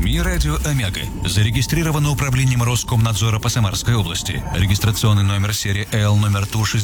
СМИ «Радио Омега». Зарегистрировано управлением Роскомнадзора по Самарской области. Регистрационный номер серии Л номер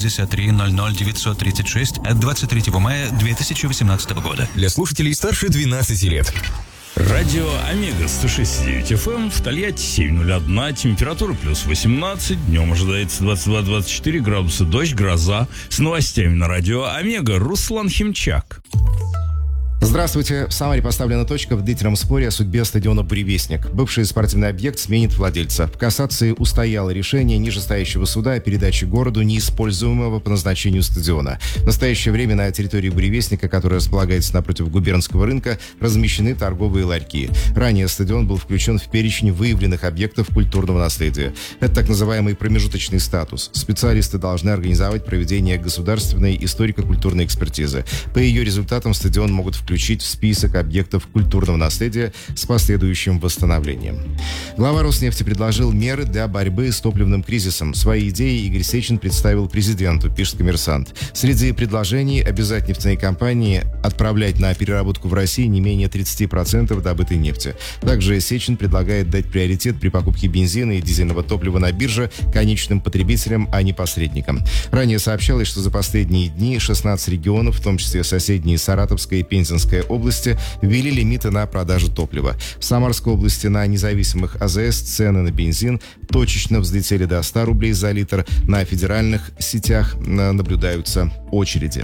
ТУ-6300936 от 23 мая 2018 года. Для слушателей старше 12 лет. Радио Омега 106.9 FM, в Тольятти 7:01, температура плюс 18, днем ожидается 22-24 градуса, дождь, гроза. С новостями на Радио Омега Руслан Химчак. Здравствуйте. В Самаре поставлена точка в длительном споре о судьбе стадиона «Буревестник». Бывший спортивный объект сменит владельца. В кассации устояло решение нижестоящего суда о передаче городу неиспользуемого по назначению стадиона. В настоящее время на территории «Буревестника», которая располагается напротив губернского рынка, размещены торговые ларьки. Ранее стадион был включен в перечень выявленных объектов культурного наследия. Это так называемый промежуточный статус. Специалисты должны организовать проведение государственной историко-культурной экспертизы. По ее результатам стадион могут включить в список объектов культурного наследия с последующим восстановлением. Глава Роснефти предложил меры для борьбы с топливным кризисом. Свои идеи Игорь Сечин представил президенту, пишет «Коммерсант». Среди предложений обязать нефтяные компании отправлять на переработку в России не менее 30% добытой нефти. Также Сечин предлагает дать приоритет при покупке бензина и дизельного топлива на бирже конечным потребителям, а не посредникам. Ранее сообщалось, что за последние дни 16 регионов, в том числе соседние Саратовская и Пензенская области, ввели лимиты на продажу топлива. В Самарской области на независимых АЗС цены на бензин точечно взлетели до 100 рублей за литр. На федеральных сетях наблюдаются очереди.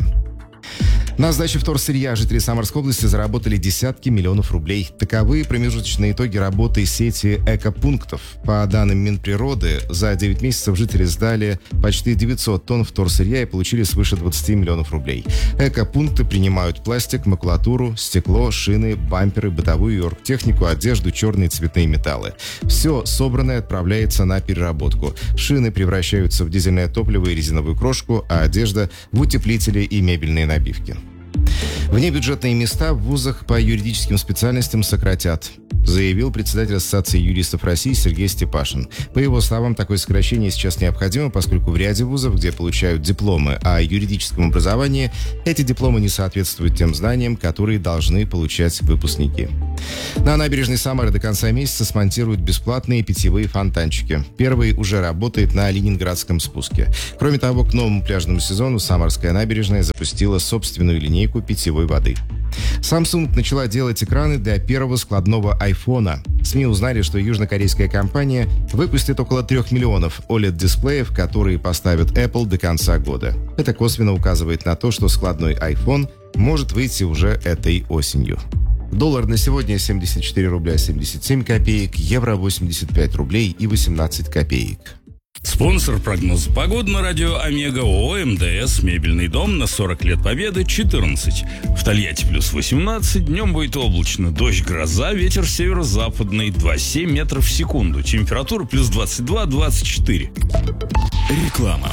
На сдаче вторсырья жители Самарской области заработали десятки миллионов рублей. Таковы промежуточные итоги работы сети экопунктов. По данным Минприроды, за 9 месяцев жители сдали почти 900 тонн вторсырья и получили свыше 20 миллионов рублей. Экопункты принимают пластик, макулатуру, стекло, шины, бамперы, бытовую оргтехнику, одежду, черные цветные металлы. Все собранное отправляется на переработку. Шины превращаются в дизельное топливо и резиновую крошку, а одежда — в утеплители и мебельные набивки. Внебюджетные места в вузах по юридическим специальностям сократят, заявил председатель Ассоциации юристов России Сергей Степашин. По его словам, такое сокращение сейчас необходимо, поскольку в ряде вузов, где получают дипломы о юридическом образовании, эти дипломы не соответствуют тем знаниям, которые должны получать выпускники. На набережной Самары до конца месяца смонтируют бесплатные питьевые фонтанчики. Первый уже работает на Ленинградском спуске. Кроме того, к новому пляжному сезону Самарская набережная запустила собственную линейку питьевой воды. Samsung начала делать экраны для первого складного айфона. СМИ узнали, что южнокорейская компания выпустит около 3 миллионов OLED-дисплеев, которые поставит Apple до конца года. Это косвенно указывает на то, что складной iPhone может выйти уже этой осенью. Доллар на сегодня 74 рубля 77 копеек, евро 85 рублей и 18 копеек. Спонсор прогноза погоды на Радио Омега ООО МДС «Мебельный дом» на 40 лет Победы 14. В Тольятти плюс 18, днем будет облачно, дождь, гроза, ветер северо-западный 2,7 метров в секунду, температура плюс 22-24. Реклама.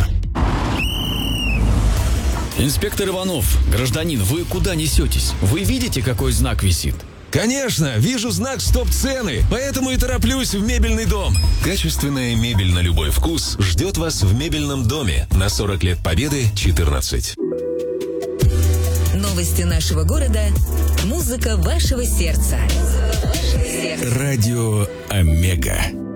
Инспектор Иванов, гражданин, вы куда несетесь? Вы видите, какой знак висит? Конечно, вижу знак «Стоп-цены», поэтому и тороплюсь в «Мебельный дом». Качественная мебель на любой вкус ждет вас в «Мебельном доме» на 40 лет Победы 14. Новости нашего города. Музыка вашего сердца. Радио Омега.